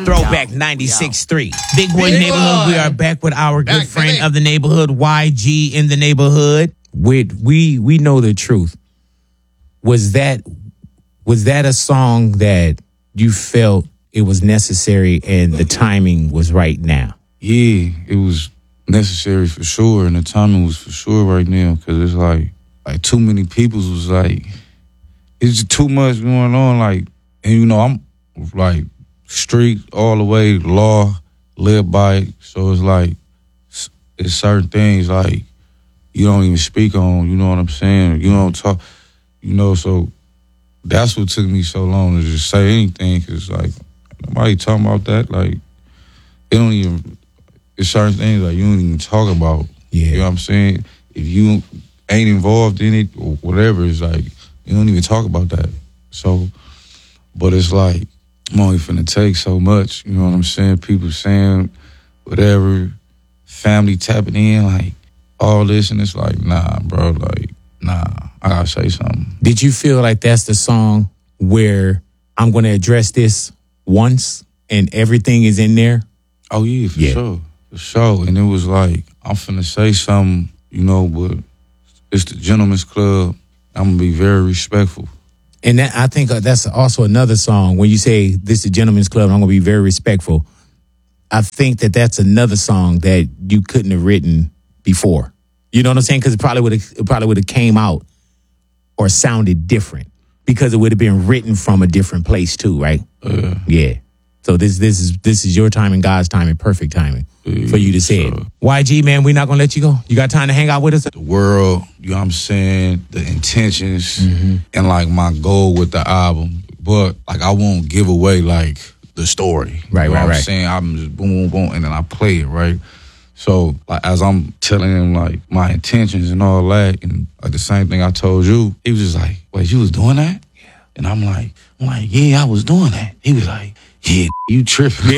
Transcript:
Throwback 96.3. Big Boy Neighborhood. We are back with our good friend of the neighborhood, YG in the neighborhood. We know the truth. Was that a song that you felt it was necessary and the timing was right now? Yeah, it was necessary for sure, and the timing was for sure right now, because it's like too many people was like, it's just too much going on, like, and you know, I'm like street all the way, law, live by it, so it's like, it's certain things like you don't even speak on, you know what I'm saying? You don't talk, you know, so that's what took me so long to just say anything, because like, nobody talking about that, like, it don't even, it's certain things like you don't even talk about. Yeah. You know what I'm saying? If you ain't involved in it or whatever, it's like, you don't even talk about that. So, but it's like, I'm only finna take so much, you know what I'm saying? People saying whatever, family tapping in, like, all this, and it's like, nah, bro, like, nah, I gotta say something. Did you feel like that's the song where I'm going to address this once and everything is in there? Oh, yeah, for sure. For sure. And it was like, I'm finna say something, you know, but it's the Gentleman's Club. I'm gonna be very respectful. And that, I think that's also another song. When you say this is the Gentleman's Club, I'm gonna be very respectful. I think that's another song that you couldn't have written before. You know what I'm saying? Because it probably would have came out or sounded different because it would have been written from a different place too, right? Yeah. So this is your timing, God's timing, perfect timing for you to say it. YG, man, we're not gonna let you go. You got time to hang out with us? The world, you know what I'm saying, the intentions, and like my goal with the album. But like I won't give away like the story. Right, you know right, what right. I'm saying? I'm just boom, boom, and then I play it, right? So like as I'm telling him like my intentions and all that, and like the same thing I told you, he was just like, wait, you was doing that? Yeah. And I'm like, yeah, I was doing that. He was like, yeah, you tripping.